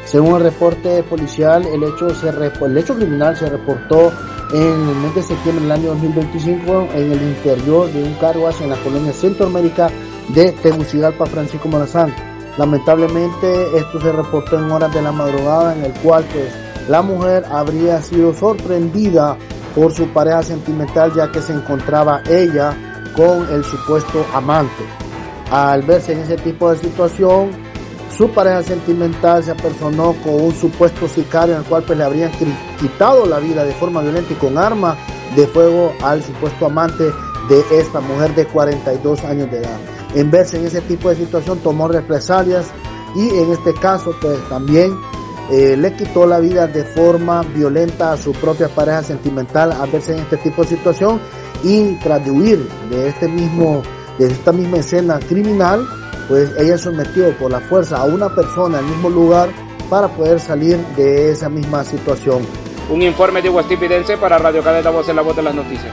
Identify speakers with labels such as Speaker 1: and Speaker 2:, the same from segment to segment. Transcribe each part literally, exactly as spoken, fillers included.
Speaker 1: Según el reporte policial, el hecho, se el hecho criminal se reportó en el mes de septiembre del año dos mil veinticinco en el interior de un car wash en la colonia Centroamérica de Tegucigalpa, Francisco Morazán. Lamentablemente esto se reportó en horas de la madrugada, en el cual pues la mujer habría sido sorprendida por su pareja sentimental, ya que se encontraba ella con el supuesto amante. Al verse en ese tipo de situación, su pareja sentimental se apersonó con un supuesto sicario, en el cual pues le habrían quitado la vida de forma violenta y con arma de fuego al supuesto amante de esta mujer de cuarenta y dos años de edad. En verse en ese tipo de situación, tomó represalias y en este caso pues también eh, le quitó la vida de forma violenta a su propia pareja sentimental al verse en este tipo de situación, y tras de huir de este mismo de esta misma escena criminal, pues ella sometió por la fuerza a una persona al mismo lugar para poder salir de esa misma situación.
Speaker 2: Un informe de Hugo Steve Midense para Radio Cadena Voz en la Voz de las Noticias.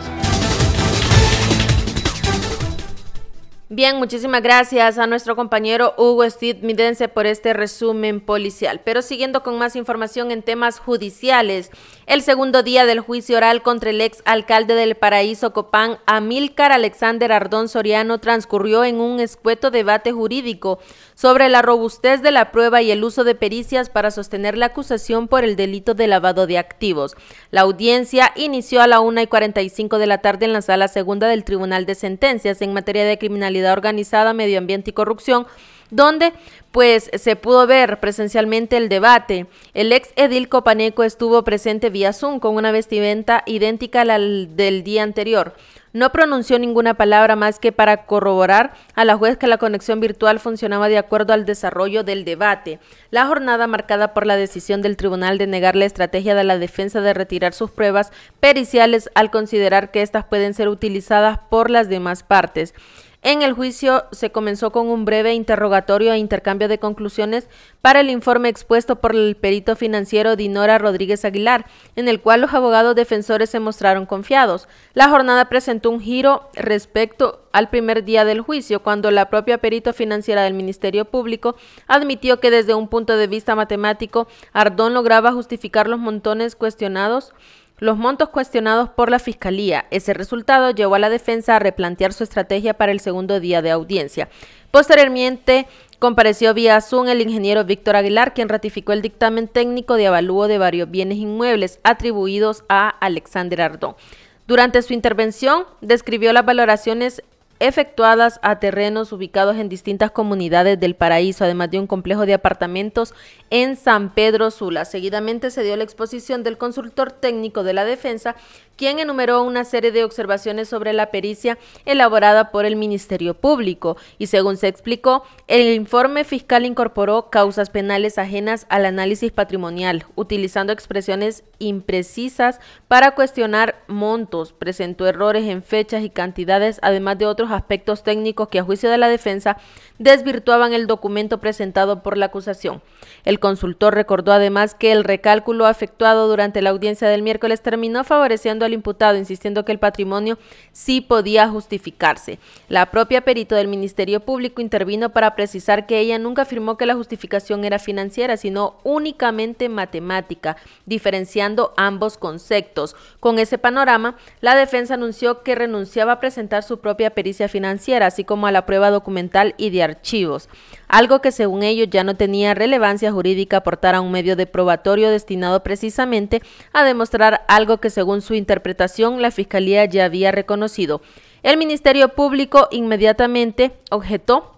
Speaker 3: Bien, muchísimas gracias a nuestro compañero Hugo Steve Midense por este resumen policial. Pero siguiendo con más información en temas judiciales, el segundo día del juicio oral contra el ex alcalde del Paraíso Copán, Amílcar Alexander Ardón Soriano, transcurrió en un escueto debate jurídico sobre la robustez de la prueba y el uso de pericias para sostener la acusación por el delito de lavado de activos. La audiencia inició a la una y cuarenta y cinco de la tarde en la sala segunda del Tribunal de Sentencias en materia de criminalidad organizada, medio ambiente y corrupción, donde pues se pudo ver presencialmente el debate. El ex edil copaneco estuvo presente vía Zoom con una vestimenta idéntica a la del día anterior. No pronunció ninguna palabra más que para corroborar a la juez que la conexión virtual funcionaba de acuerdo al desarrollo del debate. La jornada, marcada por la decisión del tribunal de negar la estrategia de la defensa de retirar sus pruebas periciales al considerar que éstas pueden ser utilizadas por las demás partes. En el juicio se comenzó con un breve interrogatorio e intercambio de conclusiones para el informe expuesto por el perito financiero Dinora Rodríguez Aguilar, en el cual los abogados defensores se mostraron confiados. La jornada presentó un giro respecto al primer día del juicio, cuando la propia perito financiera del Ministerio Público admitió que desde un punto de vista matemático, Ardón lograba justificar los montones cuestionados Los montos cuestionados por la Fiscalía. Ese resultado llevó a la defensa a replantear su estrategia para el segundo día de audiencia. Posteriormente, compareció vía Zoom el ingeniero Víctor Aguilar, quien ratificó el dictamen técnico de avalúo de varios bienes inmuebles atribuidos a Alexander Ardón. Durante su intervención, describió las valoraciones efectuadas a terrenos ubicados en distintas comunidades del Paraíso, además de un complejo de apartamentos en San Pedro Sula. Seguidamente se dio la exposición del consultor técnico de la defensa, quien enumeró una serie de observaciones sobre la pericia elaborada por el Ministerio Público, y según se explicó, el informe fiscal incorporó causas penales ajenas al análisis patrimonial, utilizando expresiones imprecisas para cuestionar montos, presentó errores en fechas y cantidades, además de otros aspectos técnicos que a juicio de la defensa desvirtuaban el documento presentado por la acusación. El consultor recordó además que el recálculo efectuado durante la audiencia del miércoles terminó favoreciendo al imputado, insistiendo que el patrimonio sí podía justificarse. La propia perito del Ministerio Público intervino para precisar que ella nunca afirmó que la justificación era financiera, sino únicamente matemática, diferenciando ambos conceptos. Con ese panorama, la defensa anunció que renunciaba a presentar su propia pericia financiera, así como a la prueba documental y de archivos, algo que según ellos ya no tenía relevancia jurídica aportar a un medio de probatorio destinado precisamente a demostrar algo que según su interpretación la Fiscalía ya había reconocido. El Ministerio Público inmediatamente objetó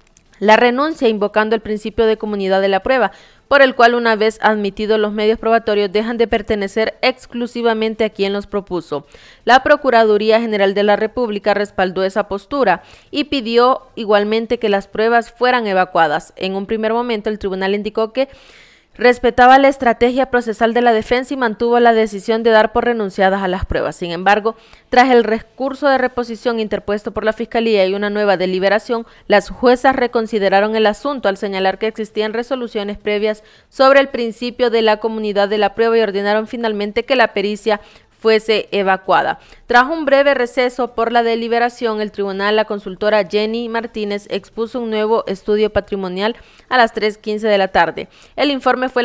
Speaker 3: la renuncia, invocando el principio de comunidad de la prueba, por el cual una vez admitidos los medios probatorios dejan de pertenecer exclusivamente a quien los propuso. La Procuraduría General de la República respaldó esa postura y pidió igualmente que las pruebas fueran evacuadas. En un primer momento el tribunal indicó que respetaba la estrategia procesal de la defensa y mantuvo la decisión de dar por renunciadas a las pruebas. Sin embargo, tras el recurso de reposición interpuesto por la Fiscalía y una nueva deliberación, las juezas reconsideraron el asunto al señalar que existían resoluciones previas sobre el principio de la comunidad de la prueba y ordenaron finalmente que la pericia fuese evacuada. Tras un breve receso por la deliberación, el tribunal, la consultora Jenny Martínez expuso un nuevo estudio patrimonial a las tres quince de la tarde. El informe fue